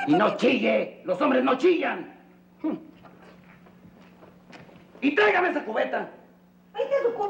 Y no chille. Los hombres no chillan. Y tráigame esa cubeta. Ahí está su cubeta.